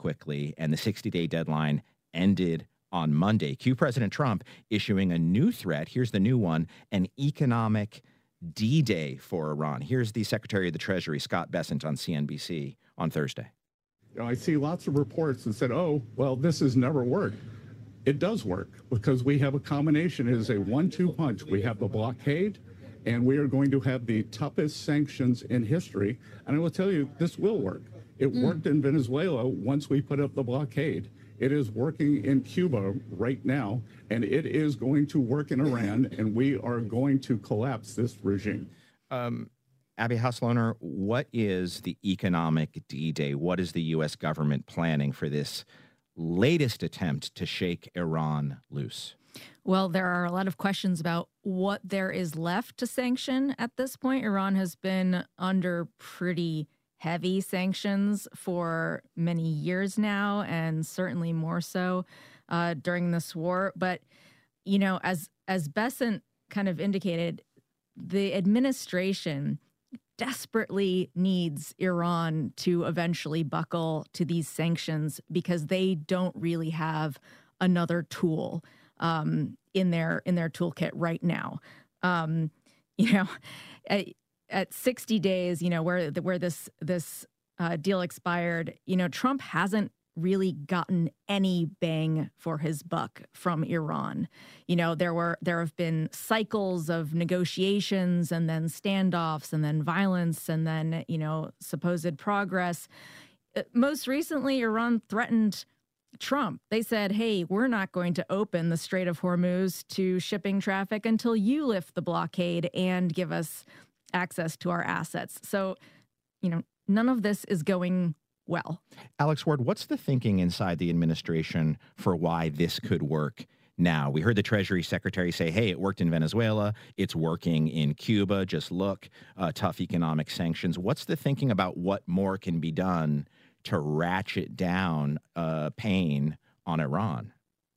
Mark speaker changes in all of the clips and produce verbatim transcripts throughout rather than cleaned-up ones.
Speaker 1: quickly, and the sixty-day deadline ended on Monday. Cue President Trump issuing a new threat. Here's the new one, an economic D-Day for Iran. Here's the Secretary of the Treasury, Scott Bessent, on C N B C on Thursday.
Speaker 2: You know, I see lots of reports that said, oh, well, this has never worked. It does work because we have a combination. It is a one two punch. We have the blockade, and we are going to have the toughest sanctions in history. And I will tell you, this will work. It mm. worked in Venezuela once we put up the blockade. It is working in Cuba right now, and it is going to work in Iran, and we are going to collapse this regime.
Speaker 1: Um, Abby Hasloner, what is the economic D-Day? What is the U S government planning for this latest attempt to shake Iran loose?
Speaker 3: Well, there are a lot of questions about what there is left to sanction at this point. Iran has been under pretty heavy sanctions for many years now, and certainly more so uh, during this war. But, you know, as as Bessent kind of indicated, the administration desperately needs Iran to eventually buckle to these sanctions because they don't really have another tool um, in their in their toolkit right now. Um, you know, at, at sixty days, you know, where where this this uh, deal expired, you know, Trump hasn't really gotten any bang for his buck from Iran. You know, there were there have been cycles of negotiations and then standoffs and then violence and then, you know, supposed progress. Most recently, Iran threatened Trump. They said, hey, we're not going to open the Strait of Hormuz to shipping traffic until you lift the blockade and give us access to our assets. So, you know, none of this is going well.
Speaker 1: Alex Ward, what's the thinking inside the administration for why this could work now? We heard the Treasury Secretary say, hey, it worked in Venezuela. It's working in Cuba. Just look, uh, tough economic sanctions. What's the thinking about what more can be done to ratchet down uh, pain on Iran?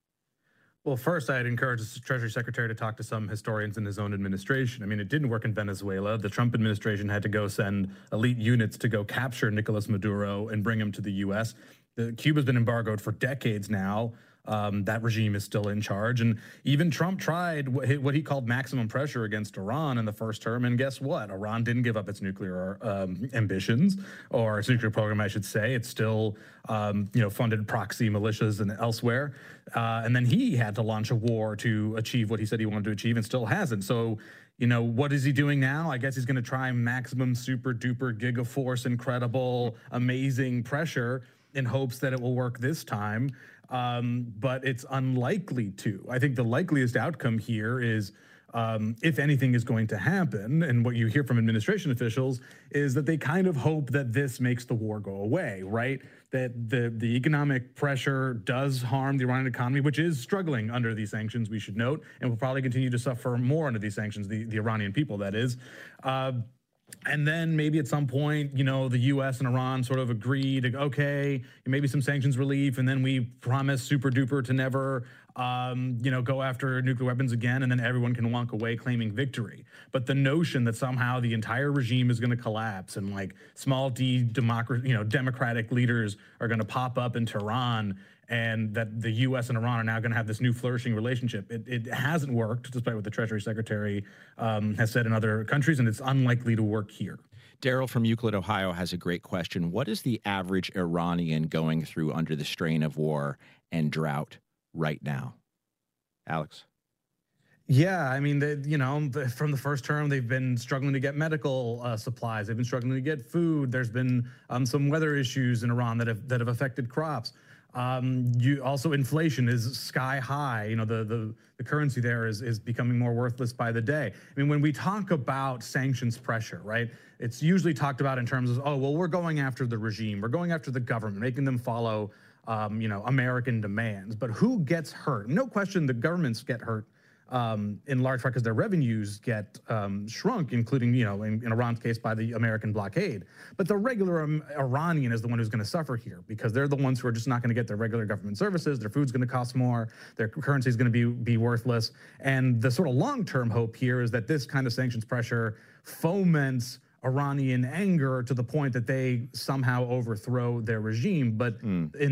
Speaker 4: Well, first, I'd encourage the Treasury Secretary to talk to some historians in his own administration. I mean, it didn't work in Venezuela. The Trump administration had to go send elite units to go capture Nicolas Maduro and bring him to the U S. The, Cuba's been embargoed for decades now. Um, that regime is still in charge. And even Trump tried what he called maximum pressure against Iran in the first term. And guess what? Iran didn't give up its nuclear um, ambitions, or its nuclear program, I should say. It's still, um, you know, funded proxy militias and elsewhere. Uh, and then he had to launch a war to achieve what he said he wanted to achieve and still hasn't. So, you know, what is he doing now? I guess he's going to try maximum super duper gigaforce, incredible, amazing pressure in hopes that it will work this time. Um, but it's unlikely to. I think the likeliest outcome here is, um, if anything is going to happen, and what you hear from administration officials is that they kind of hope that this makes the war go away, right? That the, the economic pressure does harm the Iranian economy, which is struggling under these sanctions, we should note, and will probably continue to suffer more under these sanctions, the, the Iranian people, that is. Uh, And then maybe at some point, you know, the U S and Iran sort of agree to, okay, maybe some sanctions relief, and then we promise super duper to never, um, you know, go after nuclear weapons again, and then everyone can walk away claiming victory. But the notion that somehow the entire regime is going to collapse and like small d democracy, you know, democratic leaders are going to pop up in Tehran, and that the U S and Iran are now going to have this new flourishing relationship. It, it hasn't worked, despite what the Treasury Secretary um, has said in other countries, and it's unlikely to work here.
Speaker 1: Daryl from Euclid, Ohio, has a great question. What is the average Iranian going through under the strain of war and drought right now? Alex?
Speaker 4: Yeah, I mean, they, you know, from the first term, they've been struggling to get medical uh, supplies. They've been struggling to get food. There's been um, some weather issues in Iran that have that have affected crops. Um, you also inflation is sky high. You know, the, the, the currency there is, is becoming more worthless by the day. I mean, when we talk about sanctions pressure, right, it's usually talked about in terms of, oh, well, we're going after the regime. We're going after the government, making them follow, um, you know, American demands. But who gets hurt? No question the governments get hurt um, in large part because their revenues get um, shrunk, including, you know, in, in Iran's case by the American blockade. But the regular um, Iranian is the one who's going to suffer here because they're the ones who are just not going to get their regular government services. Their food's going to cost more. Their currency is going to be, be worthless. And the sort of long-term hope here is that this kind of sanctions pressure foments Iranian anger to the point that they somehow overthrow their regime. But mm. in